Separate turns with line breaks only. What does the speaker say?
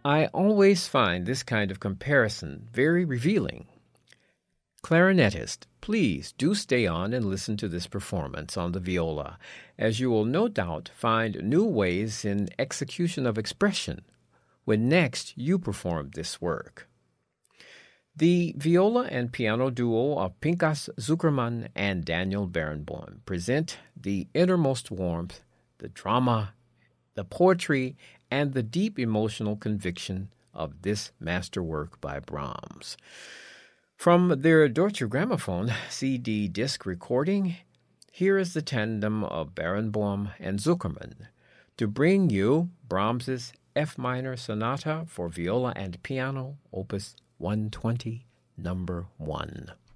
I always find this kind of comparison very revealing. Clarinetist, please do stay on and listen to this performance on the viola, as you will no doubt find new ways in execution of expression when next you perform this work. The viola and piano duo of Pinchas Zukerman and Daniel Barenboim present the innermost warmth, the drama, the poetry, and the deep emotional conviction of this masterwork by Brahms. From their Deutsche Grammophon CD disc recording, here is the tandem of Barenboim and Zukerman to bring you Brahms's F minor sonata for viola and piano, opus 120, number 1.